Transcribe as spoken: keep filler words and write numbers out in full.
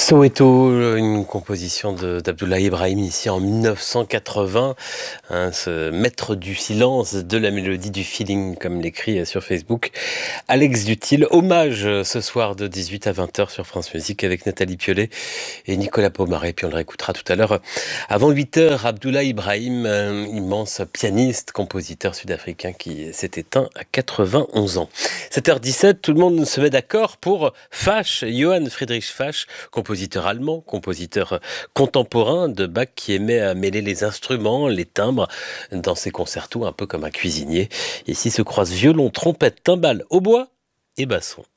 Soweto, une composition de- d'Abdoulaye Ibrahim ici en mille neuf cent quatre-vingts, hein, ce maître du silence, de la mélodie, du feeling, comme l'écrit sur Facebook Alex Dutil. Hommage ce soir de dix-huit à vingt heures sur France Musique avec Nathalie Piolet et Nicolas Pomaré. Puis on le réécoutera tout à l'heure avant huit heures. Abdoulaye Ibrahim, un immense pianiste, compositeur sud-africain qui s'est éteint à quatre-vingt-onze ans. sept heures dix-sept, tout le monde se met d'accord pour Fasch, Johann Friedrich Fasch, compositeur allemand, compositeur contemporain de Bach qui aimait à mêler les instruments, les timbres dans ses concertos, un peu comme un cuisinier. Ici se croisent violon, trompette, timbale, hautbois et basson.